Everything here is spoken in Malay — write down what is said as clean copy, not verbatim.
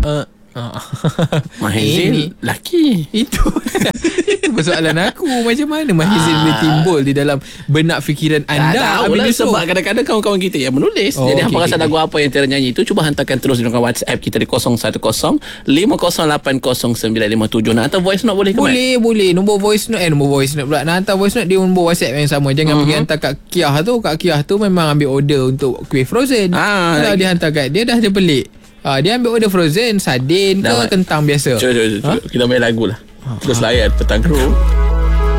Mahizin laki. Itu persoalan aku. Macam mana Mahizin boleh timbul di dalam benak fikiran anda? Tahu lah, sebab kadang-kadang kawan-kawan kita yang menulis. Jadi hampa rasa lagu apa yang Tira nyanyi itu, cuba hantarkan terus di WhatsApp kita di 010-508-0957. Nak hantar voice note boleh ke? Boleh. Nombor voice note pula. Nak hantar voice note dia nombor WhatsApp yang sama. Jangan pergi hantar kat Kiah tu. Kat Kiah tu memang ambil order untuk kuih frozen. Kalau dia hantar kat dia dah pelik. Dia ambil order frozen, sardin ke kentang biasa. Cuba. Kita main lagu lah. Terus layan petang kru.